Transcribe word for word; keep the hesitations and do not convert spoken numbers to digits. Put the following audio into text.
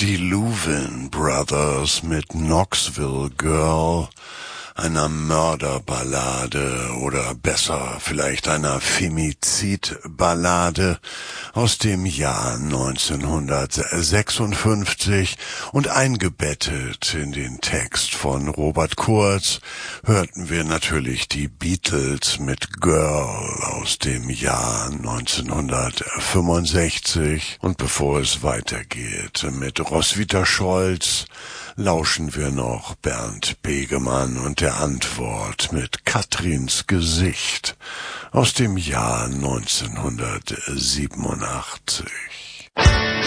Die Louvin Brothers mit Knoxville Girl, einer Mörderballade oder besser vielleicht einer Femizidballade aus dem Jahr neunzehnhundertsechsundfünfzig, und eingebettet in den Text von Robert Kurz hörten wir natürlich die Beatles mit Girl aus dem Jahr neunzehnhundertfünfundsechzig, und bevor es weitergeht mit Roswitha Scholz, lauschen wir noch Bernd Begemann und der Antwort mit Katrins Gesicht aus dem Jahr neunzehnhundertsiebenundachtzig.